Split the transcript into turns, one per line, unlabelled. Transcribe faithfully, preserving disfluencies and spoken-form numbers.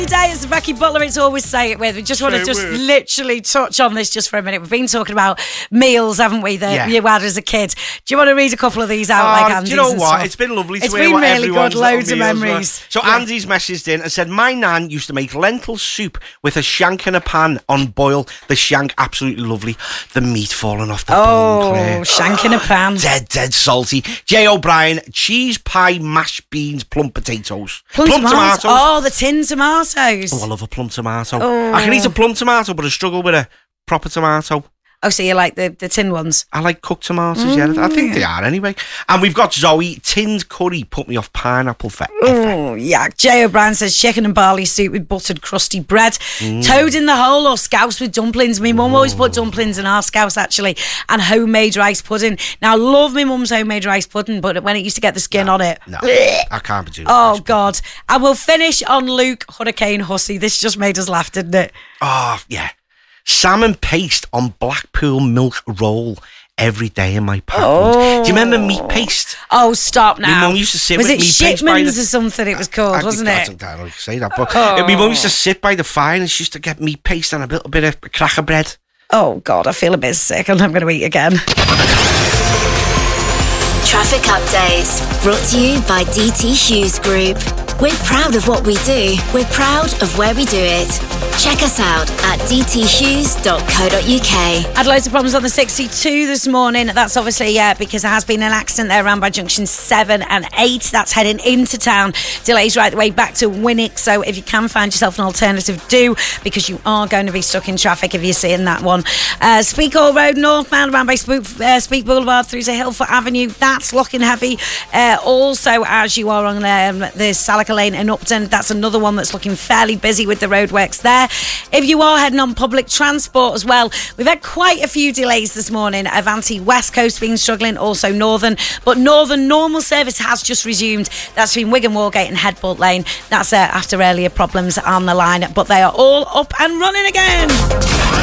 Today it's Becky Butler. It's always say it with. We just want to just literally touch on this just for a minute. We've been talking about meals, haven't we? That yeah. you had as a kid. Do you want to read a couple of these out?
Oh,
like Andy's
do you know
and
what?
stuff?
It's been lovely to
it's
hear
been
what
really good. Loads of memories.
Were. So
yeah.
Andy's messaged in and said, my nan used to make lentil soup with a shank in a pan on boil. The shank, absolutely lovely. The meat falling off the
oh,
bone.
Oh, shank in a pan.
Dead, dead salty. Jay O'Brien, cheese pie, mashed beans, plum potatoes.
Plum,
plum
tomatoes.
tomatoes.
Oh, the tin tomatoes.
Oh, I love a plum tomato.
Oh.
I can eat a plum tomato, but I struggle with a proper tomato.
Oh, so you like the, the tin ones?
I like cooked tomatoes,
mm,
yeah. I think
yeah.
they are anyway. And we've got Zoe, tinned curry put me off pineapple forever.
Oh, yeah. Jay O'Brien says chicken and barley soup with buttered crusty bread. Mm. Toad in the hole or scouse with dumplings. My mum always put dumplings in our scouse, actually. And homemade rice pudding. Now, I love my mum's homemade rice pudding, but when it used to get the skin
no,
on it.
No, I can't be doing
Oh, God. And we'll finish on Luke Hurricane Hussey. This just made us laugh, didn't it?
Oh, yeah. Salmon paste on Blackpool milk roll every day in my apartment.
Oh.
Do you remember meat paste?
Oh, stop now.
My mum used to sit
was
with
it
meat paste by the...
or something it was called,
I,
wasn't
I,
it?
I don't know if you say that, but oh. my mum used to sit by the fire and she used to get meat paste and a little bit of cracker bread.
Oh, God, I feel a bit sick and I'm going to eat again.
Traffic updates brought to you by D T Hughes Group. We're proud of what we do. We're proud of where we do it. Check us out at d t hughes dot co dot u k.
Had loads of problems on the sixty-two this morning. That's obviously yeah, because there has been an accident there around by junction seven and eight. That's heading into town. Delays right the way back to Winnick. So if you can find yourself an alternative, do, because you are going to be stuck in traffic if you're seeing that one. Uh, Speak Hall Road northbound around by Spook, uh, Speak Boulevard through to Hillfoot Avenue. That's looking heavy. Uh, also, as you are on um, the Salika Lane in Upton, that's another one that's looking fairly busy with the roadworks there. If you are heading on public transport as well, we've had quite a few delays this morning. Avanti West Coast been struggling, also Northern, but Northern normal service has just resumed. That's between Wigan Moorgate and Headport Lane. That's uh, after earlier problems on the line, but they are all up and running again.